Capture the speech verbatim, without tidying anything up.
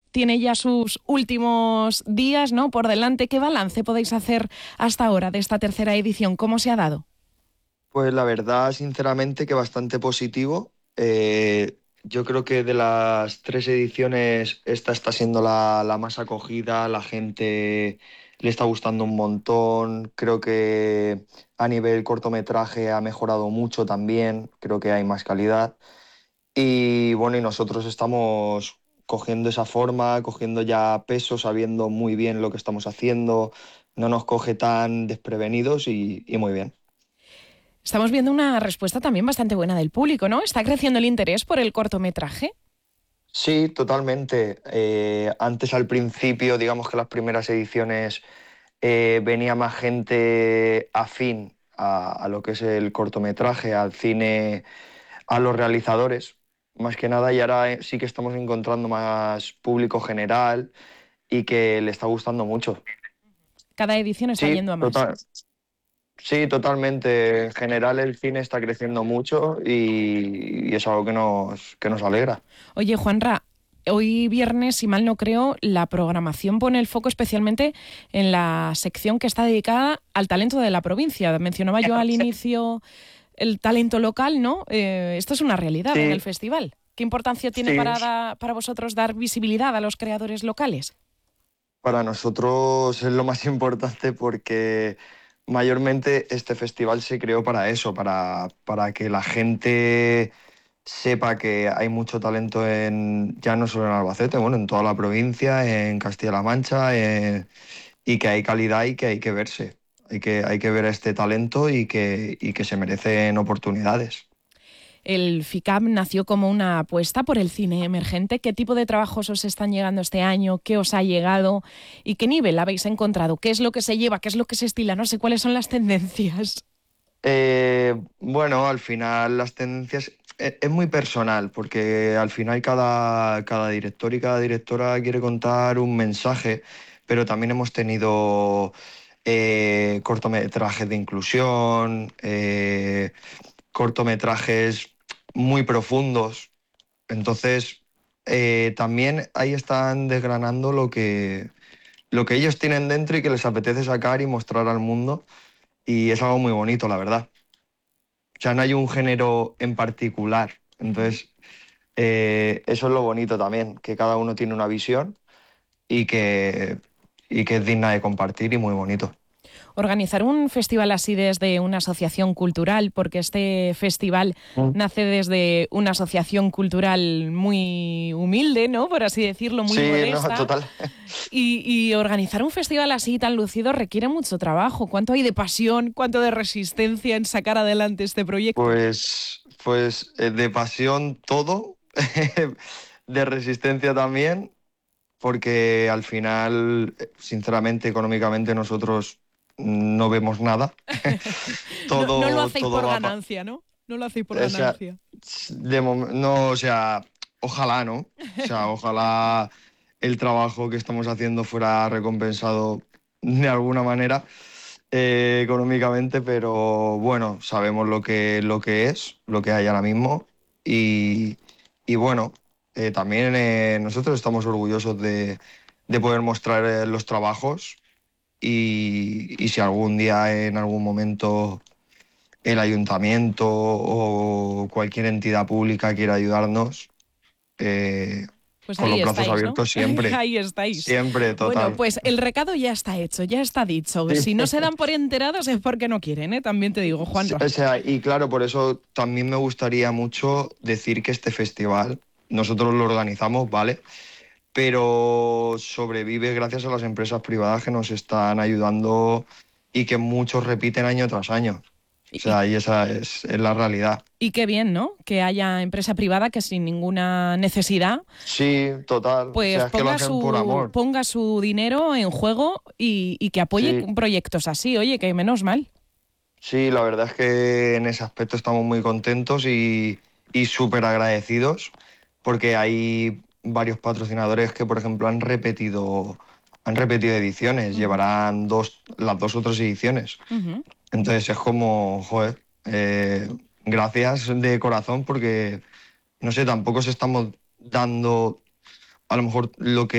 tiene ya sus últimos días, ¿no?, por delante. ¿Qué balance podéis hacer hasta ahora de esta tercera edición? ¿Cómo se ha dado? Pues la verdad, sinceramente, que bastante positivo. Eh, yo creo que de las tres ediciones, esta está siendo la, la más acogida, la gente le está gustando un montón. Creo que a nivel cortometraje ha mejorado mucho también, creo que hay más calidad. Y bueno, y nosotros estamos cogiendo esa forma, cogiendo ya peso, sabiendo muy bien lo que estamos haciendo, no nos coge tan desprevenidos y, y muy bien. Estamos viendo una respuesta también bastante buena del público, ¿no? ¿Está creciendo el interés por el cortometraje? Sí, totalmente. Eh, antes al principio, digamos que las primeras ediciones eh, venía más gente afín a, a lo que es el cortometraje, al cine, a los realizadores, más que nada, y ahora eh, sí que estamos encontrando más público general y que le está gustando mucho. Cada edición está Sí, yendo a más. total, sí, totalmente. En general el cine está creciendo mucho y, y es algo que nos, que nos alegra. Oye, Juanra, hoy viernes, si mal no creo, la programación pone el foco especialmente en la sección que está dedicada al talento de la provincia. Mencionaba yo al inicio el talento local, ¿no? Eh, esto es una realidad en el Sí, festival. ¿Qué importancia tiene sí. para, da- para vosotros dar visibilidad a los creadores locales? Para nosotros es lo más importante porque mayormente este festival se creó para eso, para, para que la gente sepa que hay mucho talento en, ya no solo en Albacete, bueno, en toda la provincia, en Castilla-La Mancha, eh, y que hay calidad y que hay que verse. Hay que, hay que ver este talento y que, y que se merecen oportunidades. El FICAP nació como una apuesta por el cine emergente. ¿Qué tipo de trabajos os están llegando este año? ¿Qué os ha llegado? ¿Y qué nivel habéis encontrado? ¿Qué es lo que se lleva? ¿Qué es lo que se estila? No sé cuáles son las tendencias. Eh, bueno, al final las tendencias e- es muy personal, porque al final cada, cada director y cada directora quiere contar un mensaje, pero también hemos tenido eh, cortometrajes de inclusión, eh, cortometrajes muy profundos. Entonces, eh, también ahí están desgranando lo que, lo que ellos tienen dentro y que les apetece sacar y mostrar al mundo. Y es algo muy bonito, la verdad. O sea, no hay un género en particular. Ujú. Entonces, eh, eso es lo bonito también, que cada uno tiene una visión y que, y que es digna de compartir y muy bonito. Organizar un festival así desde una asociación cultural, porque este festival Mm. nace desde una asociación cultural muy humilde, ¿no? Por así decirlo, muy Sí, no, modesta. total. Y, y organizar un festival así tan lucido requiere mucho trabajo. ¿Cuánto hay de pasión, cuánto de resistencia en sacar adelante este proyecto? Pues, pues eh, de pasión todo, de resistencia también, porque al final, eh, sinceramente, económicamente nosotros no vemos nada. No, no lo Todo, hacéis todo por va, pa- ganancia, ¿no? No lo hacéis por o sea, ganancia. de mom- no, o sea, ojalá, ¿no? O sea, ojalá el trabajo que estamos haciendo fuera recompensado de alguna manera eh, económicamente, pero bueno, sabemos lo que, lo que es, lo que hay ahora mismo y, y bueno, eh, también eh, nosotros estamos orgullosos de, de poder mostrar eh, los trabajos y, y si algún día en algún momento el ayuntamiento o cualquier entidad pública quiera ayudarnos, eh, Pues con ahí los brazos estáis, ¿no? abiertos siempre, Ahí estáis. siempre, Bueno, total. pues el recado ya está hecho, ya está dicho. Sí. Si no se dan por enterados es porque no quieren, ¿eh? También te digo, Sí, Juanra. o sea, y claro, por eso también me gustaría mucho decir que este festival, nosotros lo organizamos, ¿vale? Pero sobrevive gracias a las empresas privadas que nos están ayudando y que muchos repiten año tras año. O Y, sea, y esa es, es la realidad. y qué bien, ¿no? Que haya empresa privada que sin ninguna necesidad Sí, total. O pues sea, es que lo ponga hacen por su, amor. ponga su dinero en juego y, y que apoye Sí, proyectos así. Oye, que menos mal. sí, la verdad es que en ese aspecto estamos muy contentos y, y súper agradecidos porque hay varios patrocinadores que, por ejemplo, han repetido, han repetido ediciones, Ujú, llevarán dos, las dos otras ediciones. ujú. Entonces es como, joder, eh, gracias de corazón porque, no sé, tampoco se estamos dando a lo mejor lo que